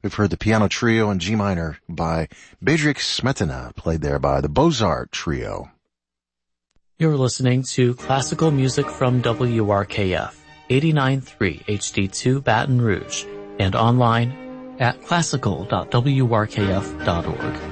We've heard the piano trio in G minor by Bedřich Smetana, played there by the Bozart Trio. You're listening to classical music from WRKF, 89.3 HD2 Baton Rouge, and online at classical.wrkf.org.